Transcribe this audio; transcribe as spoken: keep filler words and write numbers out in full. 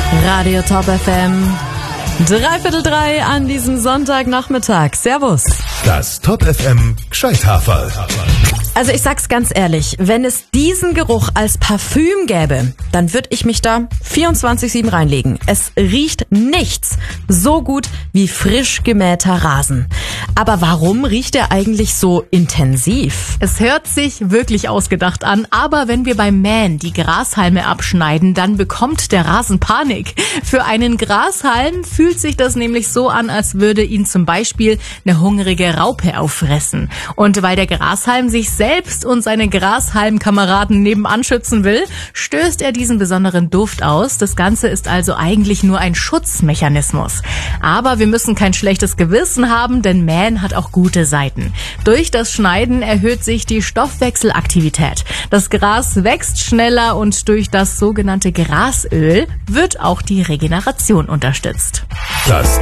Radio Top F M. Dreiviertel drei an diesem Sonntagnachmittag. Servus. Das Top F M Gescheithaferl. Also ich sag's ganz ehrlich, wenn es diesen Geruch als Parfüm gäbe, dann würde ich mich da vierundzwanzig sieben reinlegen. Es riecht nichts so gut wie frisch gemähter Rasen. Aber warum riecht er eigentlich so intensiv? Es hört sich wirklich ausgedacht an, aber wenn wir beim Mähen die Grashalme abschneiden, dann bekommt der Rasen Panik. Für einen Grashalm fühlt sich das nämlich so an, als würde ihn zum Beispiel eine hungrige Raupe auffressen. Und weil der Grashalm sich selbst und seine Grashalmkameraden nebenan schützen will, stößt er diesen besonderen Duft aus. Das Ganze ist also eigentlich nur ein Schutzmechanismus. Aber wir müssen kein schlechtes Gewissen haben, denn Mähen hat auch gute Seiten. Durch das Schneiden erhöht sich die Stoffwechselaktivität. Das Gras wächst schneller und durch das sogenannte Grasöl wird auch die Regeneration unterstützt. Das